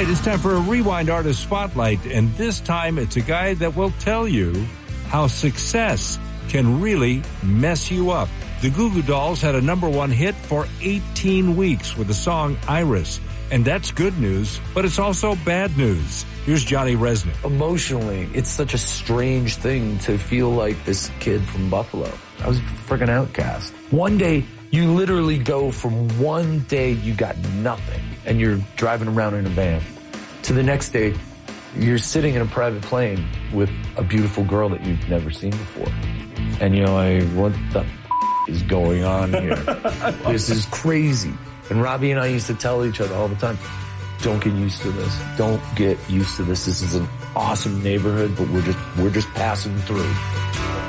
right, it's time for a Rewind Artist Spotlight, and this time it's a guy that will tell you how success can really mess you up. The Goo Goo Dolls had a #1 hit for 18 weeks with the song Iris, and that's good news, but it's also bad news. Here's Johnny Resnick. Emotionally, it's such a strange thing to feel like this kid from Buffalo. I was a friggin' outcast. One day, you literally go from one day you got nothing and you're driving around in a van to the next day you're sitting in a private plane with a beautiful girl that you've never seen before. And you're like, what the is going on here? This is crazy. And Robbie and I used to tell each other all the time, don't get used to this. Don't get used to this. This is an awesome neighborhood, but we're just passing through.